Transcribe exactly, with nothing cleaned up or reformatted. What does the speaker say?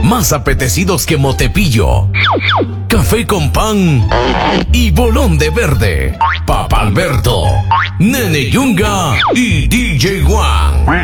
más apetecidos que Motepillo, café con pan y bolón de verde. Papa Alberto, Nene Yunga y D J Juan.